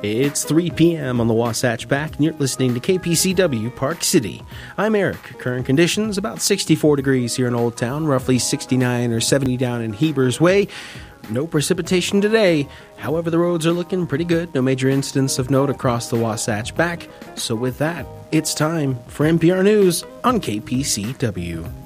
It's 3 p.m. on the Wasatch Back, and you're listening to KPCW Park City. I'm Eric. Current conditions, about 64 degrees here in Old Town, roughly 69 or 70 down in Heber's Way. No precipitation today. However, the roads are looking pretty good. No major incidents of note across the Wasatch Back. So with that, it's time for NPR News on KPCW.